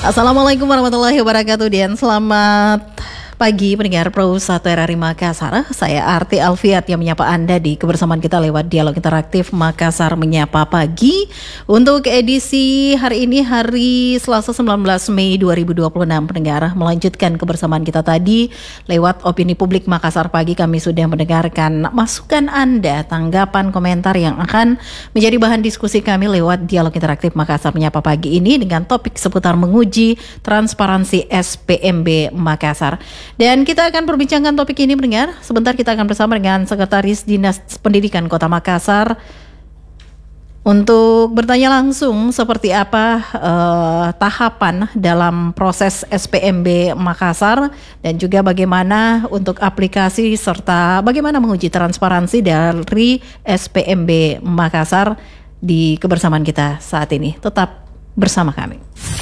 Assalamualaikum warahmatullahi wabarakatuh dan selamat pagi pendengar Pro 1 RRI Makassar. Saya Arti Alfiat yang menyapa Anda di kebersamaan kita lewat dialog interaktif Makassar Menyapa Pagi. Untuk edisi hari ini hari Selasa 19 Mei 2026 pendengar, melanjutkan kebersamaan kita tadi lewat Opini Publik Makassar Pagi. Kami sudah mendengarkan masukan Anda, tanggapan, komentar yang akan menjadi bahan diskusi kami lewat dialog interaktif Makassar Menyapa Pagi ini dengan topik seputar menguji transparansi SPMB Makassar. Dan kita akan perbincangkan topik ini mendengar. Sebentar kita akan bersama dengan Sekretaris Dinas Pendidikan Kota Makassar untuk bertanya langsung seperti apa tahapan dalam proses SPMB Makassar dan juga bagaimana untuk aplikasi serta bagaimana menguji transparansi dari SPMB Makassar di kebersamaan kita saat ini. Tetap bersama kami.